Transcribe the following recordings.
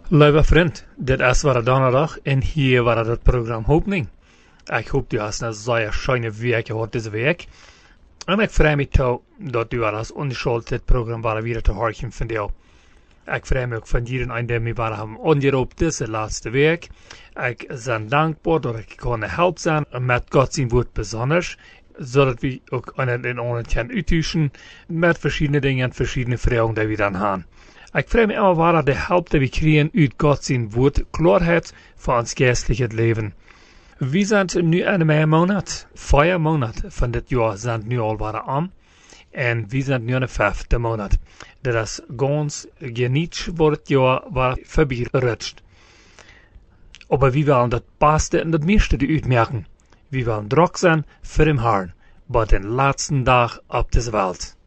Lieve vriend, dit is donderdag en hier was het programma Opening. Ik hoop u hast een zeer schöne week gehad deze week. En ik vrij me toe dat u alles ongeschoold dit programma weer te horen van jou. Ik vrij me ook van iedereen die me waren onderop deze laatste week. Ik ben dankbaar dat ik kon helpen zijn met God zijn woord bijzonders. Zodat we ook in ons kunnen uittussen met verschillende dingen en verschillende vragen die we dan hebben. Ik vraag me immer waar de help die we krijgen uit God zijn woord klaarheid voor ons geestelijk leven. We zijn nu in een maand, 4 maanden van dit jaar zijn nu al waren aan. En we zijn nu in de 5e maand. Dat is gans geniet voor het jaar waar voorbij rutscht. Maar we willen dat beste en het meeste uitmerken. We willen druk zijn voor hem Herrn, bij de laatste dag op deze wereld.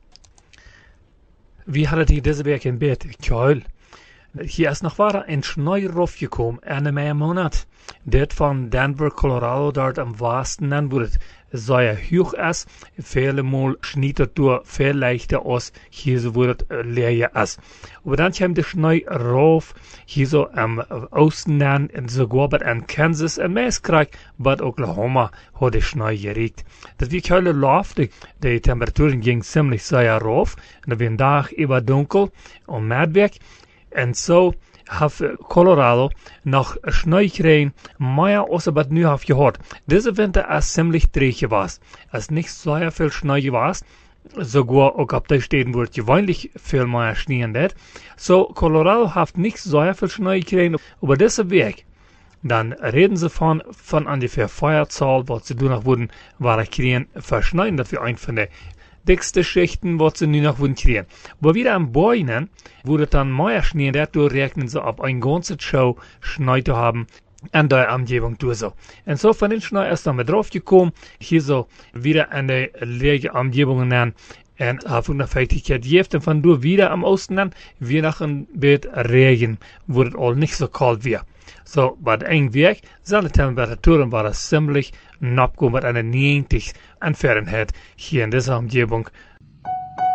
We hadden hier deze week in bed, Kjell. Hier is nog waar een sneeuwruf gekomen in de maand. Dit van Denver, Colorado, daar am westen en wordt het zeer hoog is. Vele maal sneeuwt het door veel leichter als hier zo wordt het leeg is. Maar dan komt de sneeuwruf hier zo am oosten en sogar in Kansas en meest krijg bij Oklahoma had de sneeuw gericht. Dat we Kjell loftig, de temperaturen ging ziemlich zeer rauf. En dat een dag even donker en maatwerk. En zo heeft Colorado nog sneeuw gekregen, meer als wat nu heeft gehad. Deze winter is ziemlich dreig geweest. Er is niet zo veel sneeuw geweest. Sogar ook op de steden wordt gewoonlijk veel meer sneeuw en dat. Zo Colorado heeft niet zo veel sneeuw gekregen over deze week. Dan reden ze van ongeveer 4 zaal wat ze doen nog worden waren kregen voor sneeuw. Dat we een van de dikste schichten wat ze nu nog willen krijgen. Maar weer aan boinen wordt het dan meer sneeuw. Daardoor rekenen ze op een ganze show sneeuw te hebben en de omgeving toe zo. En zo van den sneeuw is dan weer drauf gekomen. Hier zo weer in de lege omgevingen aan. En heeft ook nog 50 keer geeft. En van door weer am oosten aan weer nog een beetje regen. Wordt het al niet zo koud weer. Zo, bij de één week zijn de temperaturen waren ziemlich napkomen aan de 90 en Fahrenheit hier in deze omgeving